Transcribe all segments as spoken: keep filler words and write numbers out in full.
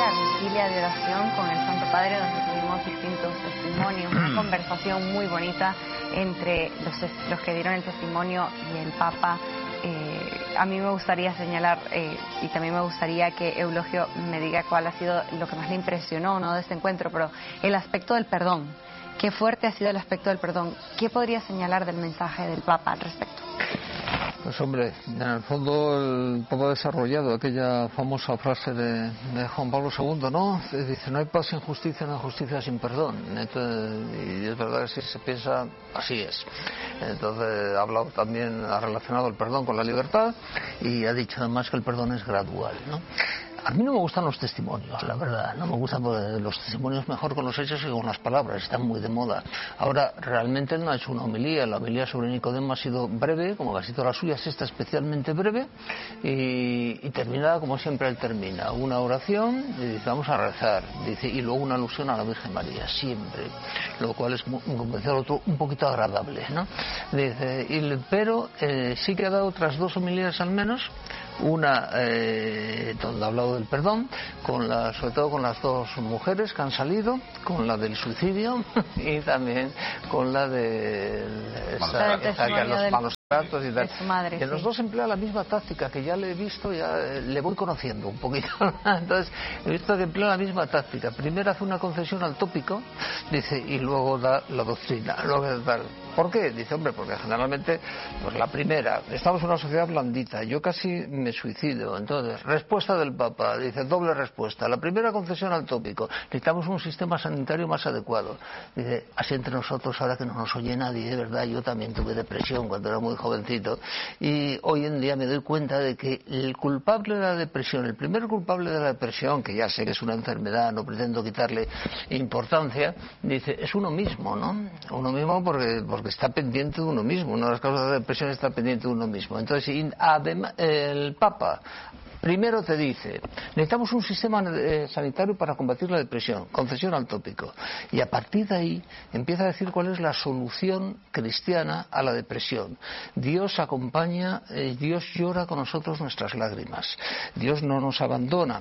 la vigilia de oración con el Santo Padre, donde tuvimos distintos testimonios, una conversación muy bonita entre los, los que dieron el testimonio y el Papa. Eh, a mí me gustaría señalar, eh, y también me gustaría que Eulogio me diga cuál ha sido lo que más le impresionó, ¿no?, de este encuentro, pero el aspecto del perdón. Qué fuerte ha sido el aspecto del perdón. ¿Qué podría señalar del mensaje del Papa al respecto? Pues hombre, en el fondo el Papa ha desarrollado aquella famosa frase de, de Juan Pablo segundo, ¿no? Dice, no hay paz sin justicia, no hay justicia sin perdón. Entonces, y es verdad que si se piensa, así es. Entonces ha hablado también, ha relacionado el perdón con la libertad y ha dicho además que el perdón es gradual, ¿no? A mí no me gustan los testimonios, la verdad, no me gustan porque los testimonios mejor con los hechos que con las palabras, están muy de moda. Ahora, realmente no ha hecho una homilía, la homilía sobre Nicodemo ha sido breve, como casi todas las suyas, esta especialmente breve, y, y terminada como siempre él termina, una oración, y dice, vamos a rezar, dice, y luego una alusión a la Virgen María, siempre, lo cual es, como decía el otro, un poquito agradable, ¿no? Dice, y, pero eh, sí que ha dado otras dos homilías al menos, una eh, donde ha hablado del perdón, con la, sobre todo con las dos mujeres que han salido, con la del suicidio y también con la de esa, esa, que los malos tratos y tal. Madre, que sí. Los dos emplean la misma táctica, que ya le he visto, ya le voy conociendo un poquito. Entonces he visto que emplea la misma táctica. Primero hace una concesión al tópico, dice, y luego da la doctrina. Luego da, ¿por qué? Dice, hombre, porque generalmente, pues la primera, estamos en una sociedad blandita, yo casi me suicido. Entonces, respuesta del Papa, dice, doble respuesta. La primera concesión al tópico, necesitamos un sistema sanitario más adecuado. Dice, así entre nosotros, ahora que no nos oye nadie, de verdad, yo también tuve depresión cuando era muy jovencito, y hoy en día me doy cuenta de que el culpable de la depresión, el primer culpable de la depresión, que ya sé que es una enfermedad, no pretendo quitarle importancia, dice, es uno mismo, ¿no? Uno mismo porque, porque está pendiente de uno mismo, una de las causas de la depresión está pendiente de uno mismo. Entonces, además, el Papa primero te dice, necesitamos un sistema eh, sanitario para combatir la depresión, concesión al tópico. Y a partir de ahí empieza a decir cuál es la solución cristiana a la depresión. Dios acompaña, eh, Dios llora con nosotros nuestras lágrimas. Dios no nos abandona.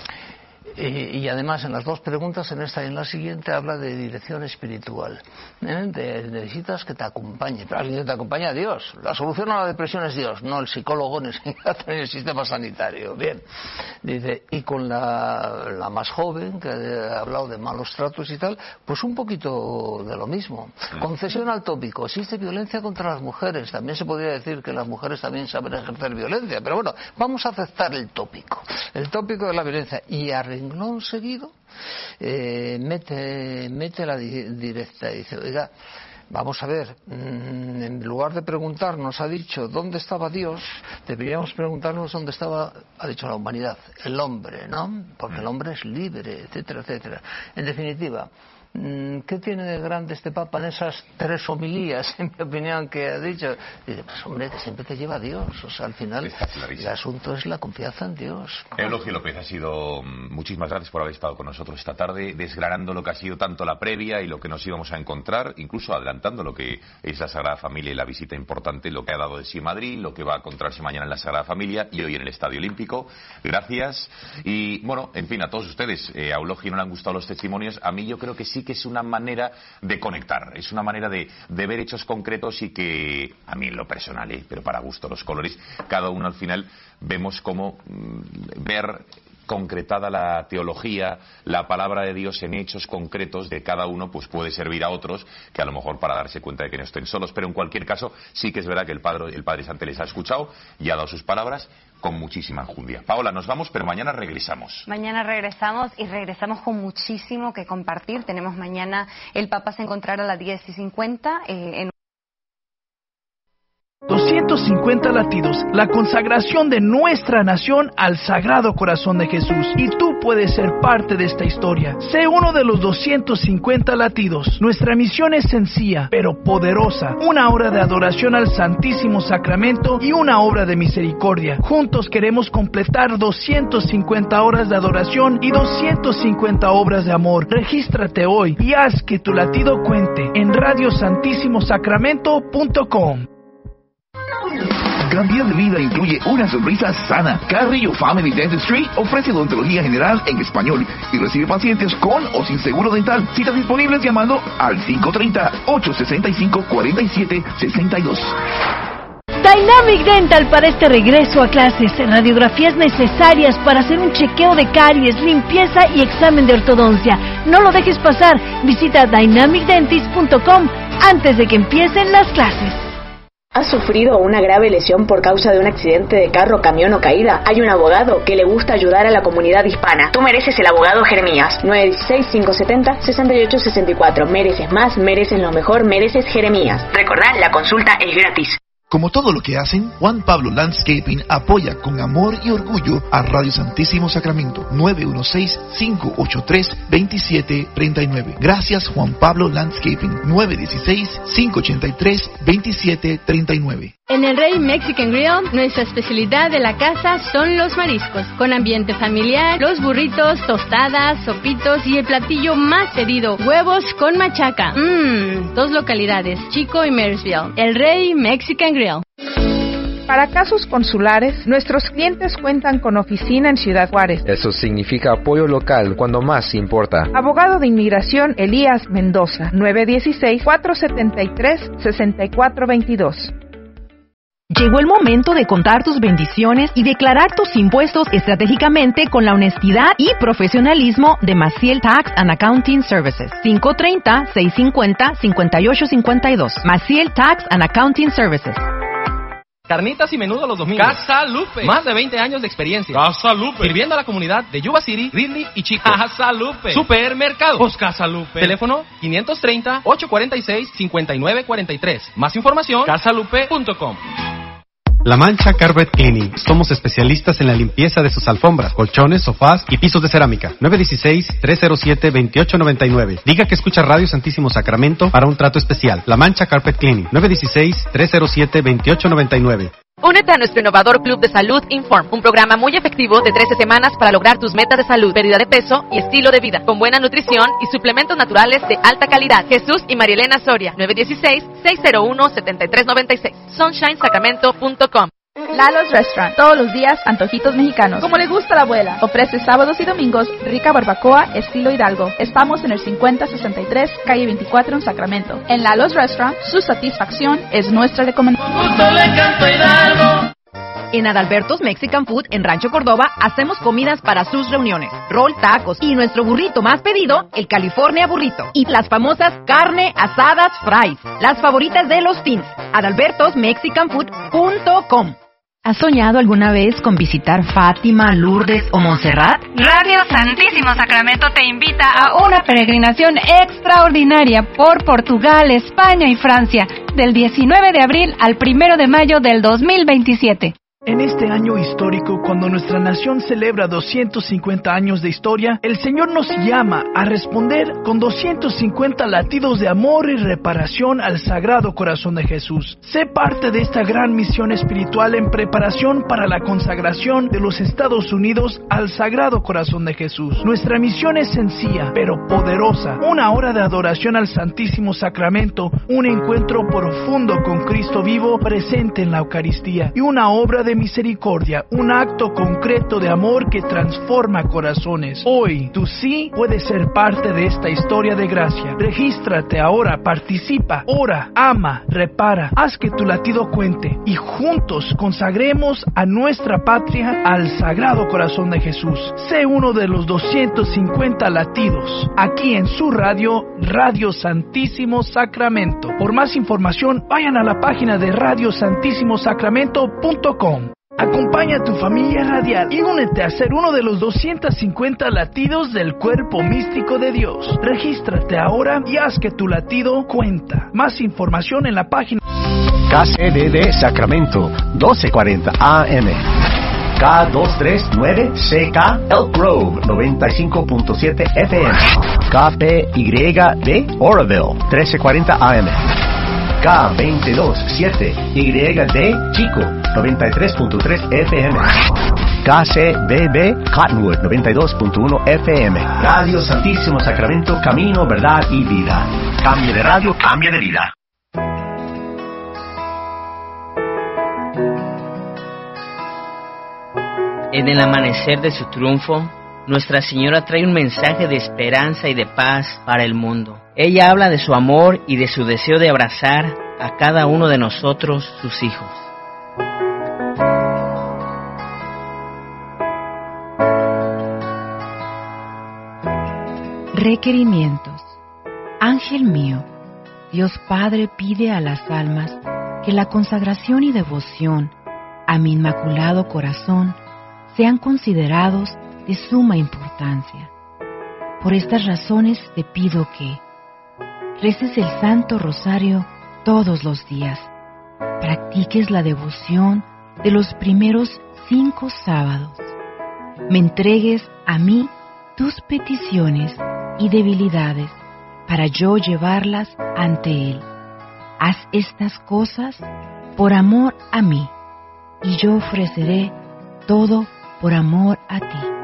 Y, y además en las dos preguntas, en esta y en la siguiente, habla de dirección espiritual, ¿eh? de, necesitas que te acompañe, pero alguien que te acompaña a Dios. La solución a la depresión es Dios, no el psicólogo ni el sistema sanitario. Bien, dice, y con la, la más joven, que ha hablado de malos tratos y tal, pues un poquito de lo mismo. Concesión al tópico, existe violencia contra las mujeres, también se podría decir que las mujeres también saben ejercer violencia, pero bueno, vamos a aceptar el tópico, el tópico de la violencia, y a renglón seguido eh, mete, mete la di directa y dice, oiga, vamos a ver, mmm, en lugar de preguntarnos, ha dicho dónde estaba Dios, deberíamos preguntarnos dónde estaba, ha dicho la humanidad, el hombre, ¿no? Porque el hombre es libre, etcétera, etcétera. En definitiva, ¿qué tiene de grande este Papa en esas tres homilías, en mi opinión, que ha dicho? Dice, pues hombre, que siempre te lleva a Dios. O sea, al final, el asunto es la confianza en Dios. Eulogio López, ha sido, muchísimas gracias por haber estado con nosotros esta tarde, desgranando lo que ha sido tanto la previa y lo que nos íbamos a encontrar, incluso adelantando lo que es la Sagrada Familia y la visita importante, lo que ha dado de sí Madrid, lo que va a encontrarse mañana en la Sagrada Familia y hoy en el Estadio Olímpico. Gracias. Y, bueno, en fin, a todos ustedes, eh, a Eulogio no le han gustado los testimonios, a mí yo creo que sí que es una manera de conectar, es una manera de, de ver hechos concretos y que, a mí en lo personal, ¿eh? pero para gusto los colores, cada uno al final vemos cómo mmm, ver concretada la teología, la palabra de Dios en hechos concretos de cada uno, pues puede servir a otros que a lo mejor para darse cuenta de que no estén solos, pero en cualquier caso sí que es verdad que el Padre, el Padre Santo les ha escuchado y ha dado sus palabras con muchísima enjundia. Paola, nos vamos, pero mañana regresamos. Mañana regresamos y regresamos con muchísimo que compartir. Tenemos mañana, el Papa se encontrará a las diez y cincuenta eh, en doscientos cincuenta latidos, la consagración de nuestra nación al Sagrado Corazón de Jesús. Y tú puedes ser parte de esta historia. Sé uno de los doscientos cincuenta latidos. Nuestra misión es sencilla, pero poderosa. Una obra de adoración al Santísimo Sacramento y una obra de misericordia. Juntos queremos completar doscientas cincuenta horas de adoración y doscientas cincuenta obras de amor. Regístrate hoy y haz que tu latido cuente en radio santísimo sacramento punto com. Cambiar de vida incluye una sonrisa sana. Carrillo Family Dentistry ofrece odontología general en español y recibe pacientes con o sin seguro dental. Citas disponibles llamando al cinco tres cero, ocho seis cinco, cuatro siete seis dos. Dynamic Dental para este regreso a clases. Radiografías necesarias para hacer un chequeo de caries, limpieza y examen de ortodoncia. No lo dejes pasar. Visita dynamic dentist punto com antes de que empiecen las clases. ¿Has sufrido una grave lesión por causa de un accidente de carro, camión o caída? Hay un abogado que le gusta ayudar a la comunidad hispana. Tú mereces el abogado Jeremías. nueve uno seis, cinco siete cero, seis ocho seis cuatro. Mereces más, mereces lo mejor, mereces Jeremías. Recordá, la consulta es gratis. Como todo lo que hacen, Juan Pablo Landscaping apoya con amor y orgullo a Radio Santísimo Sacramento. nueve uno seis, cinco ocho tres, dos siete tres nueve. Gracias Juan Pablo Landscaping. nueve uno seis, cinco ocho tres, dos siete tres nueve. En el Rey Mexican Grill, nuestra especialidad de la casa son los mariscos, con ambiente familiar, los burritos, tostadas, sopitos y el platillo más pedido, huevos con machaca. Mmm, dos localidades, Chico y Marysville. El Rey Mexican Grill. Para casos consulares, nuestros clientes cuentan con oficina en Ciudad Juárez. Eso significa apoyo local cuando más importa. Abogado de Inmigración Elías Mendoza, nueve uno seis, cuatro siete tres, seis cuatro dos dos. Llegó el momento de contar tus bendiciones y declarar tus impuestos estratégicamente con la honestidad y profesionalismo de Maciel Tax and Accounting Services. cinco tres cero, seis cinco cero, cinco ocho cinco dos. Maciel Tax and Accounting Services. Carnitas y menudo los domingos. Casa Lupe. Más de veinte años de experiencia. Casa Lupe. Sirviendo a la comunidad de Yuba City, Ridley y Chico. Casa Lupe. Supermercado. Pues Casa Lupe. Teléfono quinientos treinta, ochocientos cuarenta y seis, cincuenta y nueve cuarenta y tres. Más información, casa lupe punto com. La Mancha Carpet Cleaning. Somos especialistas en la limpieza de sus alfombras, colchones, sofás y pisos de cerámica. nueve uno seis, tres cero siete, dos ocho nueve nueve. Diga que escucha Radio Santísimo Sacramento para un trato especial. La Mancha Carpet Cleaning. nueve uno seis, tres cero siete, dos ocho nueve nueve. Únete a nuestro innovador Club de Salud Inform, un programa muy efectivo de trece semanas para lograr tus metas de salud, pérdida de peso y estilo de vida, con buena nutrición y suplementos naturales de alta calidad. Jesús y Marielena Soria, nueve uno seis, seis cero uno, siete tres nueve seis, sunshine sacramento punto com. Lalo's Restaurant, todos los días antojitos mexicanos, como le gusta a la abuela. Ofrece sábados y domingos rica barbacoa estilo Hidalgo. Estamos en el cincuenta sesenta y tres, calle veinticuatro en Sacramento. En Lalo's Restaurant, su satisfacción es nuestra recomendación. En Adalberto's Mexican Food en Rancho Córdoba hacemos comidas para sus reuniones, roll, tacos y nuestro burrito más pedido, el California Burrito, y las famosas carne asadas fries, las favoritas de los teens. adalbertos mexican food punto com. ¿Has soñado alguna vez con visitar Fátima, Lourdes o Montserrat? Radio Santísimo Sacramento te invita a una peregrinación extraordinaria por Portugal, España y Francia, del diecinueve de abril al primero de mayo del dos mil veintisiete. En este año histórico, cuando nuestra nación celebra doscientos cincuenta años de historia, el Señor nos llama a responder con doscientos cincuenta latidos de amor y reparación al Sagrado Corazón de Jesús. Sé parte de esta gran misión espiritual en preparación para la consagración de los Estados Unidos al Sagrado Corazón de Jesús. Nuestra misión es sencilla, pero poderosa. Una hora de adoración al Santísimo Sacramento, un encuentro profundo con Cristo vivo presente en la Eucaristía y una obra de misericordia, un acto concreto de amor que transforma corazones. Hoy, tú sí puedes ser parte de esta historia de gracia. Regístrate ahora, participa, ora, ama, repara, haz que tu latido cuente y juntos consagremos a nuestra patria al Sagrado Corazón de Jesús. Sé uno de los doscientos cincuenta latidos, aquí en su radio, Radio Santísimo Sacramento. Por más información, vayan a la página de radio santísimo sacramento punto com. Acompaña a tu familia radial y únete a ser uno de los doscientos cincuenta latidos del cuerpo místico de Dios. Regístrate ahora y haz que tu latido cuenta. Más información en la página K C D D Sacramento, doce cuarenta A M. K doscientos treinta y nueve C K Elk Grove, noventa y cinco punto siete F M. K P Y D Oroville, trece cuarenta A M. K veintidós siete Y D Chico, noventa y tres punto tres F M. K C B B Cottonwood, noventa y dos punto uno F M. Radio Santísimo Sacramento, camino, verdad y vida. Cambio de radio, cambio de vida. En el amanecer de su triunfo, Nuestra Señora trae un mensaje de esperanza y de paz para el mundo. Ella habla de su amor y de su deseo de abrazar a cada uno de nosotros, sus hijos. Requerimientos. Ángel mío, Dios Padre pide a las almas que la consagración y devoción a mi Inmaculado Corazón sean considerados de suma importancia. Por estas razones te pido que reces el Santo Rosario todos los días, practiques la devoción de los primeros cinco sábados, me entregues a mí tus peticiones y debilidades para yo llevarlas ante Él. Haz estas cosas por amor a mí, y yo ofreceré todo por amor a ti.